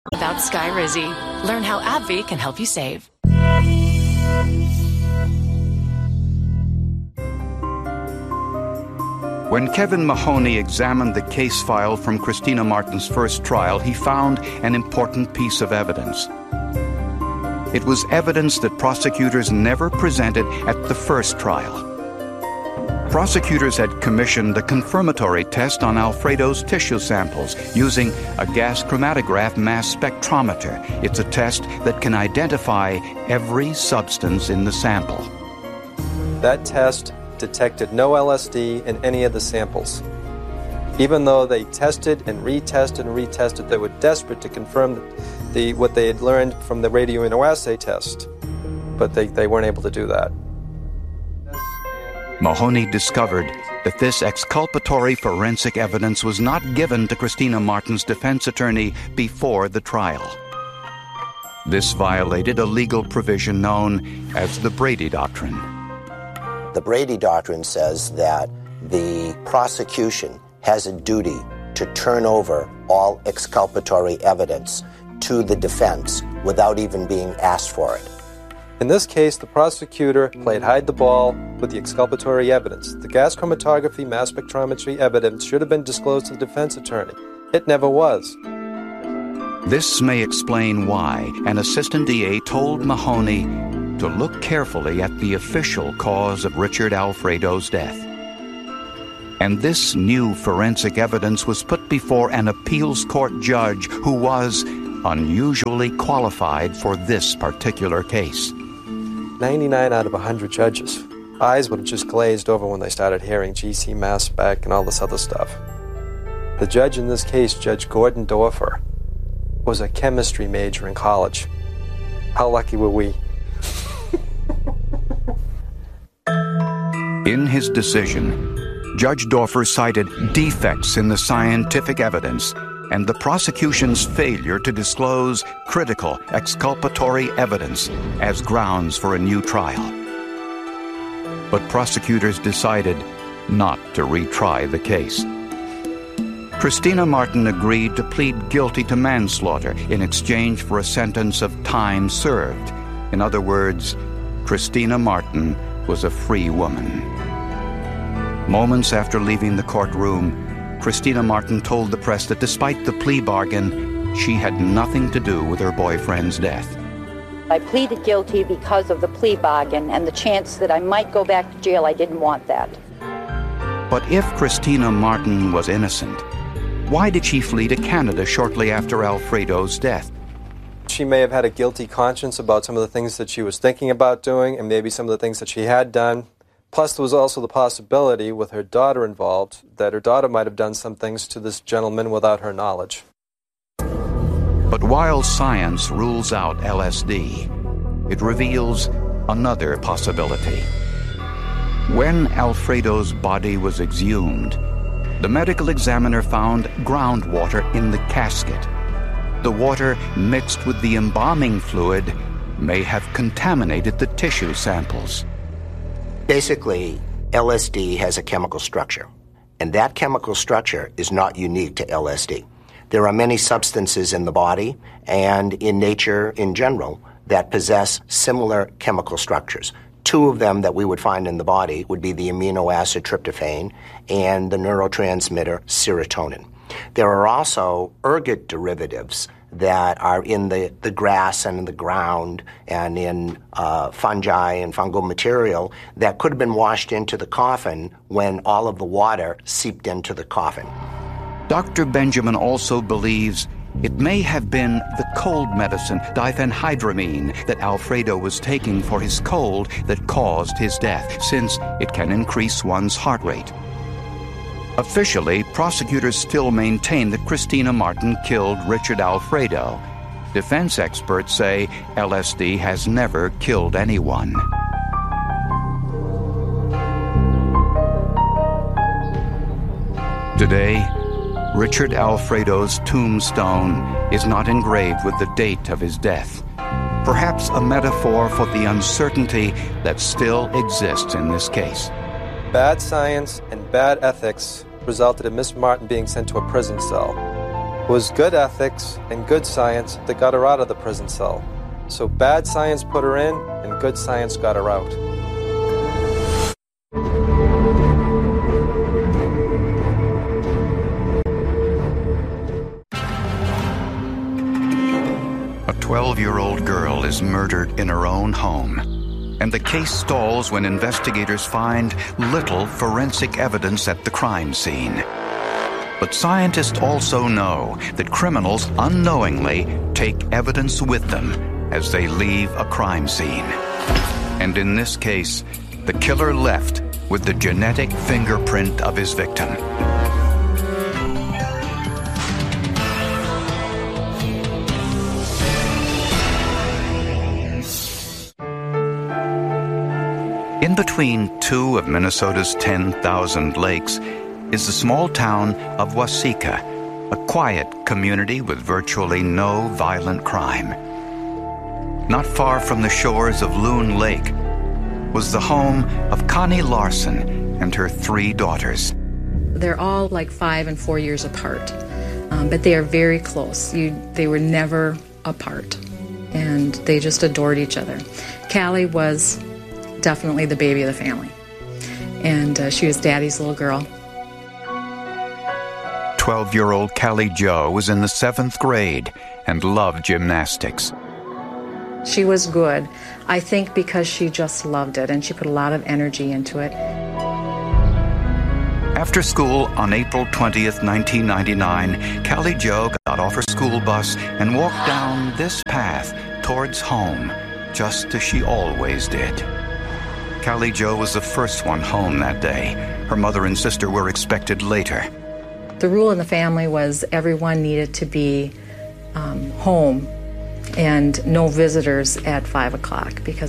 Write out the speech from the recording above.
Without Skyrizi. Learn how AbbVie can help you save. When Kevin Mahoney examined the case file from Christina Martin's first trial, he found an important piece of evidence. It was evidence that prosecutors never presented at the first trial. Prosecutors had commissioned a confirmatory test on Alfredo's tissue samples using a gas chromatograph mass spectrometer. It's a test that can identify every substance in the sample. That test detected no LSD in any of the samples. Even though they tested and retested, they were desperate to confirm what they had learned from the radioimmunoassay test, but they weren't able to do that. Mahoney discovered that this exculpatory forensic evidence was not given to Christina Martin's defense attorney before the trial. This violated a legal provision known as the Brady Doctrine. The Brady Doctrine says that the prosecution has a duty to turn over all exculpatory evidence to the defense without even being asked for it. In this case, the prosecutor played hide the ball with the exculpatory evidence. The gas chromatography mass spectrometry evidence should have been disclosed to the defense attorney. It never was. This may explain why an assistant DA told Mahoney to look carefully at the official cause of Richard Alfredo's death. And this new forensic evidence was put before an appeals court judge who was unusually qualified for this particular case. 99 out of 100 judges. Eyes would have just glazed over when they started hearing GC mass spec and all this other stuff. The judge in this case, Judge Gordon Dorfer, was a chemistry major in college. How lucky were we? In his decision, Judge Dorfer cited defects in the scientific evidence and the prosecution's failure to disclose critical exculpatory evidence as grounds for a new trial. But prosecutors decided not to retry the case. Christina Martin agreed to plead guilty to manslaughter in exchange for a sentence of time served. In other words, Christina Martin was a free woman. Moments after leaving the courtroom, Christina Martin told the press that despite the plea bargain, she had nothing to do with her boyfriend's death. I pleaded guilty because of the plea bargain and the chance that I might go back to jail. I didn't want that. But if Christina Martin was innocent, why did she flee to Canada shortly after Alfredo's death? She may have had a guilty conscience about some of the things that she was thinking about doing and maybe some of the things that she had done. Plus, there was also the possibility, with her daughter involved, that her daughter might have done some things to this gentleman without her knowledge. But while science rules out LSD, it reveals another possibility. When Alfredo's body was exhumed, the medical examiner found groundwater in the casket. The water mixed with the embalming fluid may have contaminated the tissue samples. Basically, LSD has a chemical structure, and that chemical structure is not unique to LSD. There are many substances in the body and in nature in general that possess similar chemical structures. Two of them that we would find in the body would be the amino acid tryptophan and the neurotransmitter serotonin. There are also ergot derivatives that are in the grass and in the ground and in fungi and fungal material that could have been washed into the coffin when all of the water seeped into the coffin. Dr. Benjamin also believes it may have been the cold medicine, diphenhydramine, that Alfredo was taking for his cold that caused his death, since it can increase one's heart rate. Officially, prosecutors still maintain that Christina Martin killed Richard Alfredo. Defense experts say LSD has never killed anyone. Today, Richard Alfredo's tombstone is not engraved with the date of his death. Perhaps a metaphor for the uncertainty that still exists in this case. Bad science and bad ethics resulted in Miss Martin being sent to a prison cell. It was good ethics and good science that got her out of the prison cell. So bad science put her in, and good science got her out. A 12-year-old girl is murdered in her own home, and the case stalls when investigators find little forensic evidence at the crime scene. But scientists also know that criminals unknowingly take evidence with them as they leave a crime scene. And in this case, the killer left with the genetic fingerprint of his victim. In between two of Minnesota's 10,000 lakes is the small town of Waseca, a quiet community with virtually no violent crime. Not far from the shores of Loon Lake was the home of Connie Larson and her 3 daughters. They're all like 5 and 4 years apart, but they are very close. They were never apart, and they just adored each other. Callie was definitely the baby of the family, and she was Daddy's little girl. 12-year-old Callie Jo was in the 7th grade and loved gymnastics. She was good, I think, because she just loved it, and she put a lot of energy into it. After school on April 20th, 1999, Callie Jo got off her school bus and walked down this path towards home, just as she always did. Callie Jo was the first one home that day. Her mother and sister were expected later. The rule in the family was everyone needed to be home and no visitors at 5 o'clock because